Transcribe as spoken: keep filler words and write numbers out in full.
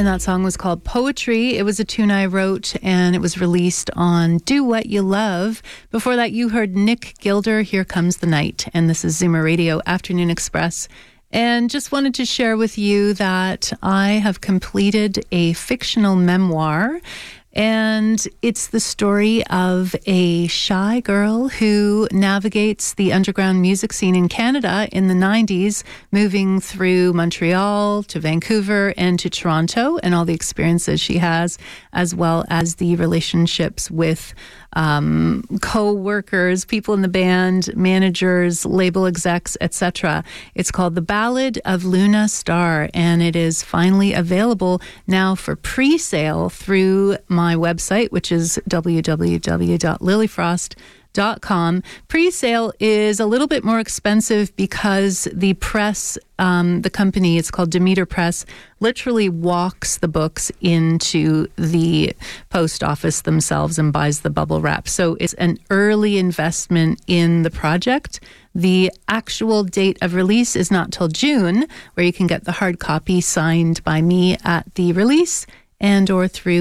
And that song was called Poetry. It was a tune I wrote, and it was released on Do What You Love. Before that, you heard Nick Gilder, Here Comes the Night. And this is Zoomer Radio Afternoon Express. And just wanted to share with you that I have completed a fictional memoir. And it's the story of a shy girl who navigates the underground music scene in Canada in the nineties, moving through Montreal to Vancouver and to Toronto, and all the experiences she has, as well as the relationships with um, co-workers, people in the band, managers, label execs, et cetera. It's called The Ballad of Luna Star, and it is finally available now for pre-sale through my website, which is w w w dot lily frost dot com. Pre-sale is a little bit more expensive because the press, um, the company, it's called Demeter Press, literally walks the books into the post office themselves and buys the bubble wrap. So it's an early investment in the project. The actual date of release is not till June, where you can get the hard copy signed by me at the release and or through